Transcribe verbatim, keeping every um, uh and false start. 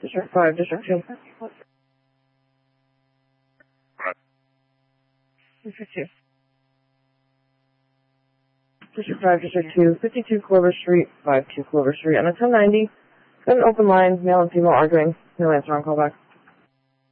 District five, District two. District two. District five, District two, fifty-two Clover Street, fifty-two Clover Street, on a ten ninety. Got an open line, male and female arguing. No answer on callback.